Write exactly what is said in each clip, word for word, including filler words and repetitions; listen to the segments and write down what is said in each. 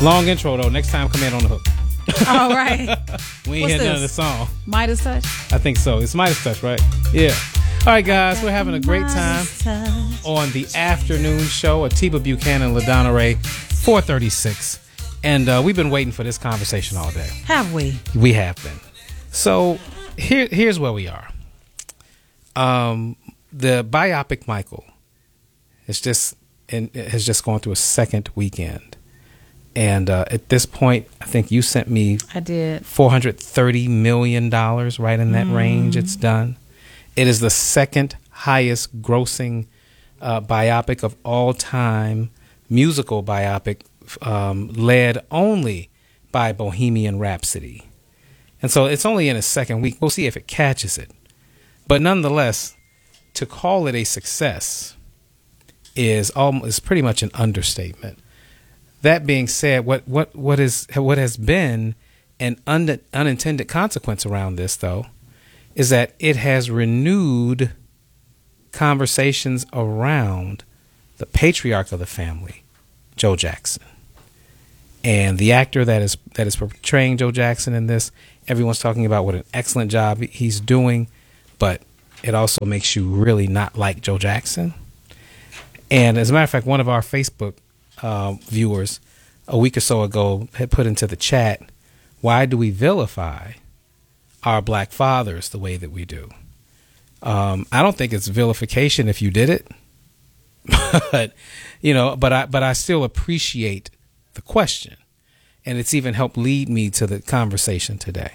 Long intro, though. Next time, come in on the hook. All right. We ain't What's heard none this? of the song. Midas Touch? I think so. It's Midas Touch, right? Yeah. All right, guys. We're having a great time on the afternoon show. Atiba Buchanan, LaDonna Ray, four thirty-six. And uh, we've been waiting for this conversation all day. Have we? We have been. So here, here's where we are. Um, the biopic Michael is just and has just gone through a second weekend. And uh, at this point, I think you sent me I did four hundred thirty million dollars, right in that mm. range. It's done. It is the second highest grossing uh, biopic of all time, musical biopic, um, led only by Bohemian Rhapsody. And so it's only in its second week. We'll see if it catches it. But nonetheless, to call it a success is almost is pretty much an understatement. That being said, what what what is what has been an un, unintended consequence around this, though, is that it has renewed conversations around the patriarch of the family, Joe Jackson, and the actor that is that is portraying Joe Jackson in this. Everyone's talking about what an excellent job he's doing, but it also makes you really not like Joe Jackson. And as a matter of fact, one of our Facebook uh, viewers a week or so ago had put into the chat, why do we vilify our black fathers the way that we do? Um, I don't think it's vilification if you did it, but you know, but I but I still appreciate the question, and it's even helped lead me to the conversation today.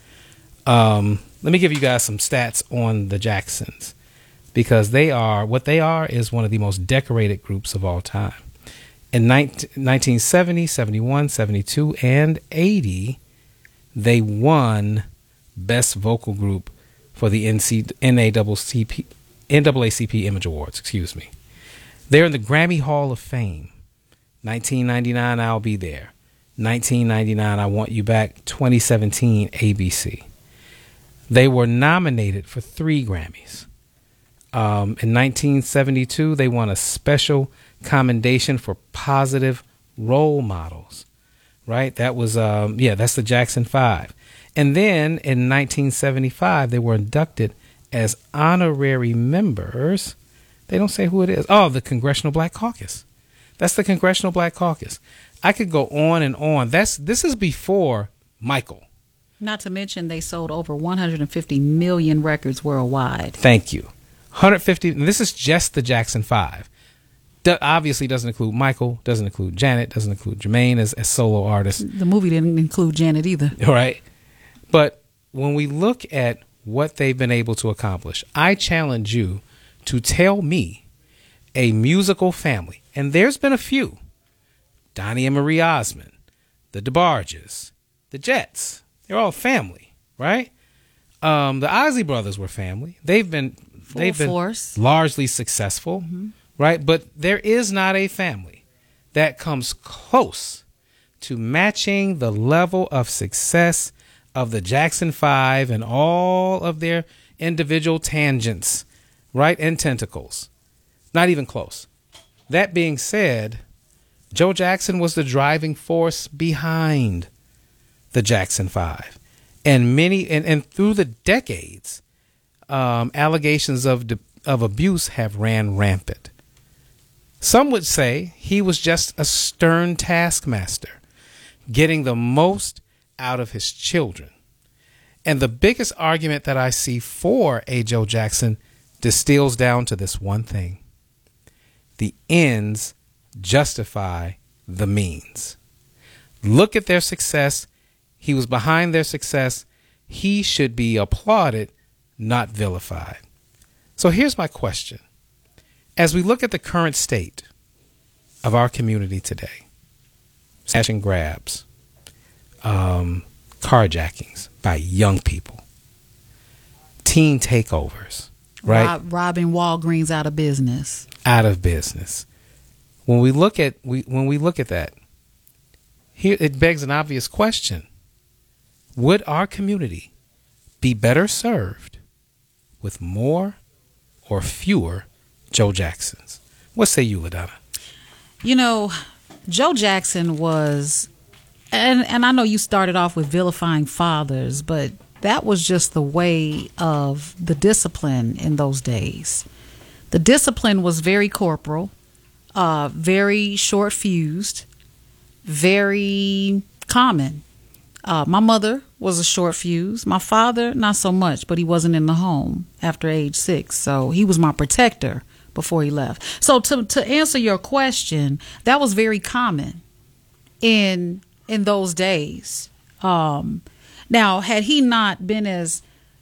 Um, let me give you guys some stats on the Jacksons, because they are what they are is one of the most decorated groups of all time. In nineteen seventy, seventy-one, seventy-two, and eighty, they won Best Vocal Group for the N double A C P Image Awards. Excuse me. They're in the Grammy Hall of Fame. nineteen ninety-nine, I'll Be There. nineteen ninety-nine, I Want You Back. twenty seventeen, A B C. They were nominated for three Grammys. Um, in nineteen seventy-two, they won a special commendation for positive role models, right? That was, um, yeah, that's the Jackson Five. And then in nineteen seventy-five, they were inducted as honorary members. They don't say who it is. Oh, the Congressional Black Caucus. That's the Congressional Black Caucus. I could go on and on. That's this is before Michael. Not to mention they sold over one hundred fifty million records worldwide. Thank you. one hundred fifty. And this is just the Jackson Five. That obviously doesn't include Michael, doesn't include Janet, doesn't include Jermaine as, as solo artists. The movie didn't include Janet either. All right. But when we look at what they've been able to accomplish, I challenge you to tell me a musical family, and there's been a few, Donnie and Marie Osmond, the DeBarges, the Jets, they're all family, right? Um, the Isley Brothers were family. They've been Full they've been force. largely successful, Mm-hmm. right? But there is not a family that comes close to matching the level of success of the Jackson Five and all of their individual tangents, right, and tentacles. Not even close. That being said, Joe Jackson was the driving force behind the Jackson Five, and many and, and through the decades, um, allegations of de- of abuse have ran rampant. Some would say he was just a stern taskmaster, getting the most out of his children. And the biggest argument that I see for a Joe Jackson distills down to this one thing: the ends justify the means. Look at their success. He was behind their success. He should be applauded, not vilified. So here's my question. As we look at the current state of our community today, snatch and grabs, um, carjackings by young people, teen takeovers, right? Rob, robbing Walgreens out of business. Out of business. When we look at we when we look at that, here it begs an obvious question. Would our community be better served with more or fewer Joe Jacksons? What say you, LaDonna? You know, Joe Jackson was And and I know you started off with vilifying fathers, but that was just the way of the discipline in those days. The discipline was very corporal, uh, very short fused, very common. Uh, my mother was a short fuse. My father, not so much, but he wasn't in the home after age six. So he was my protector before he left. So to to answer your question, that was very common in in those days. Um, now, had he not been as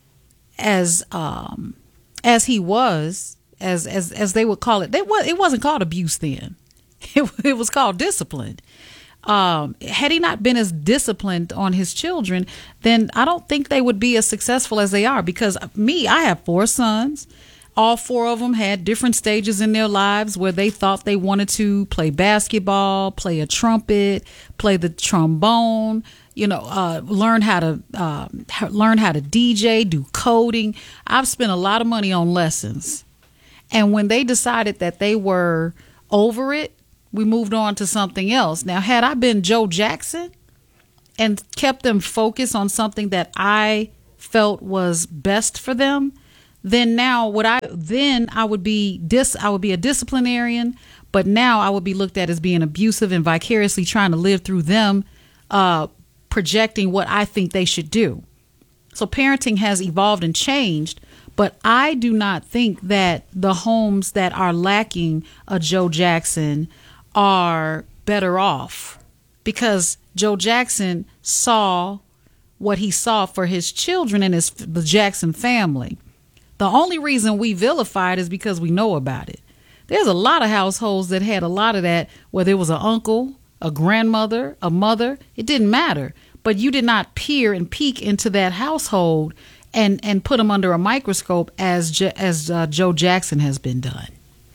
as um, as he was, as as as they would call it, they was it wasn't called abuse then. It, it was called discipline. Um, had he not been as disciplined on his children, then I don't think they would be as successful as they are. Because me, I have four sons. All four of them had different stages in their lives where they thought they wanted to play basketball, play a trumpet, play the trombone, you know, uh, learn how to uh, learn how to D J, do coding. I've spent a lot of money on lessons. And when they decided that they were over it, we moved on to something else. Now, had I been Joe Jackson and kept them focused on something that I felt was best for them, then now would I then I would be dis I would be a disciplinarian, but now I would be looked at as being abusive and vicariously trying to live through them, uh, projecting what I think they should do. So parenting has evolved and changed, but I do not think that the homes that are lacking a Joe Jackson are better off, because Joe Jackson saw what he saw for his children and his the Jackson family. The only reason we vilify it is because we know about it. There's a lot of households that had a lot of that, whether it was an uncle, a grandmother, a mother, it didn't matter. But you did not peer and peek into that household and, and put them under a microscope as as uh, Joe Jackson has been done.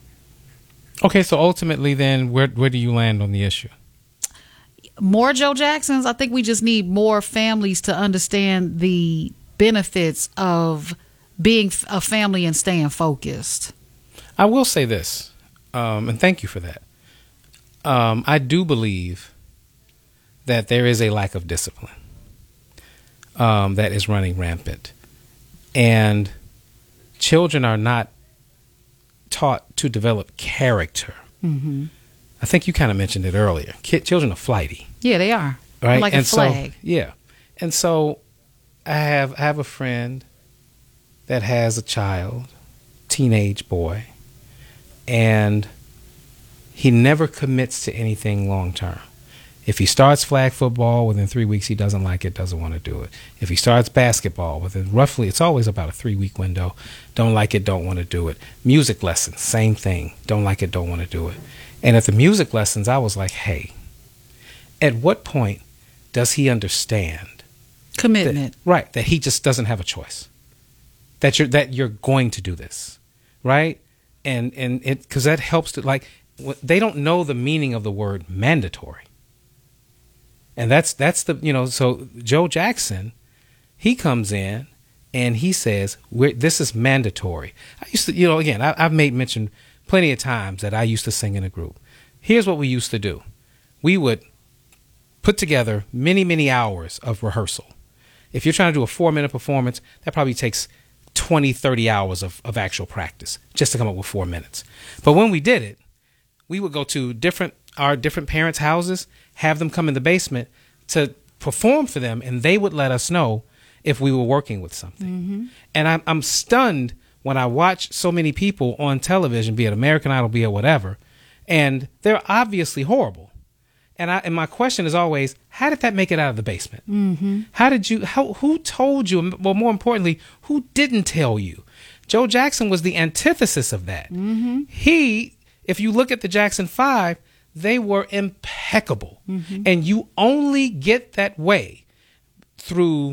Okay, so ultimately then, where where do you land on the issue? More Joe Jacksons? I think we just need more families to understand the benefits of being a family and staying focused. I will say this, um, and thank you for that. Um, I do believe that there is a lack of discipline um, that is running rampant. And children are not taught to develop character. Mm-hmm. I think you kind of mentioned it earlier. Kid, children are flighty. Yeah, they are. Right? Like and a flag. So, yeah. And so I have I have a friend that has a child, teenage boy, and he never commits to anything long term. If he starts flag football, within three weeks he doesn't like it, doesn't want to do it. If he starts basketball, within roughly, it's always about a three-week window, don't like it, don't want to do it. Music lessons, same thing, don't like it, don't want to do it. And at the music lessons, I was like, hey, at what point does he understand commitment? That, right, that he just doesn't have a choice. That you're that you're going to do this, right? And and it because that helps to, like, they don't know the meaning of the word mandatory. And that's that's the, you know, so Joe Jackson, he comes in and he says, We're, this is mandatory. I used to, you know, again, I, I've made mention plenty of times that I used to sing in a group. Here's what we used to do. We would put together many, many hours of rehearsal. If you're trying to do a four-minute performance, that probably takes twenty, thirty hours of, of actual practice just to come up with four minutes. But when we did it, we would go to different our different parents' houses, have them come in the basement to perform for them, and they would let us know if we were working with something. Mm-hmm. And I'm, I'm stunned when I watch so many people on television, be it American Idol, be it whatever, and they're obviously horrible. And I and my question is always, how did that make it out of the basement? Mm-hmm. How did you? How who told you? Well, more importantly, who didn't tell you? Joe Jackson was the antithesis of that. Mm-hmm. He, if you look at the Jackson Five, they were impeccable, mm-hmm. and you only get that way through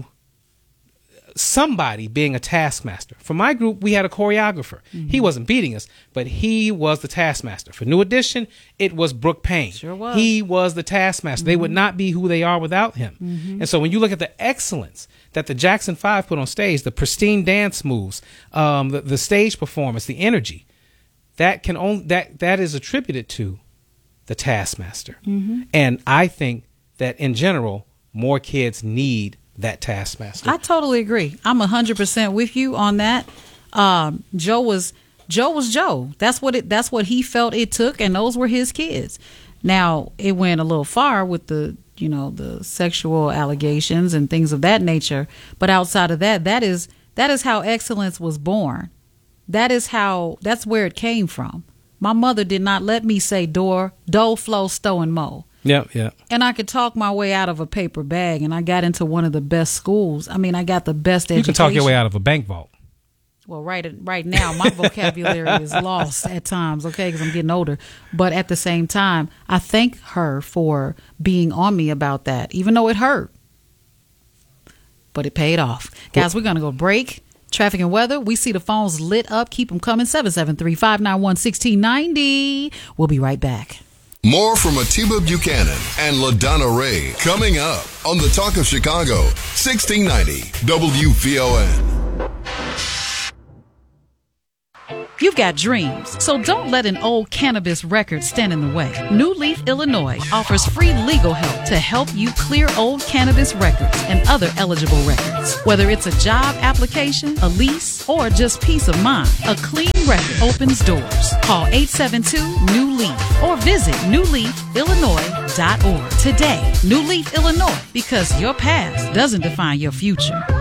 somebody being a taskmaster. For my group, we had a choreographer. Mm-hmm. He wasn't beating us, but he was the taskmaster. For New Edition, it was Brooke Payne. Sure was. He was the taskmaster. Mm-hmm. They would not be who they are without him. Mm-hmm. And so when you look at the excellence that the Jackson Five put on stage, the pristine dance moves, um, the, the stage performance, the energy, that can only that that is attributed to the taskmaster. Mm-hmm. And I think that in general, more kids need that taskmaster. I totally agree. I'm one hundred percent with you on that. Um, Joe was Joe was Joe. That's what it. That's what he felt it took, and those were his kids. Now, it went a little far with the, you know, the sexual allegations and things of that nature. But outside of that, that is that is how excellence was born. That is how, that's where it came from. My mother did not let me say door, do, flow, stow, and mow. Yeah, yeah. And I could talk my way out of a paper bag, and I got into one of the best schools. I mean, I got the best education. You can talk your way out of a bank vault. Well, right right now, my vocabulary is lost at times, okay, because I'm getting older. But at the same time, I thank her for being on me about that, even though it hurt. But it paid off. Guys, we're going to go break. Traffic and weather. We see the phones lit up. Keep them coming. seven seven three, five nine one, one six nine zero. We'll be right back. More from Atiba Buchanan and LaDonna Ray coming up on the Talk of Chicago, sixteen ninety W V O N. You've got dreams, so don't let an old cannabis record stand in the way. New Leaf, Illinois offers free legal help to help you clear old cannabis records and other eligible records. Whether it's a job application, a lease, or just peace of mind, a clean record opens doors. Call eight seven two, N E W LEAF or visit new leaf illinois dot org today. New Leaf, Illinois, because your past doesn't define your future.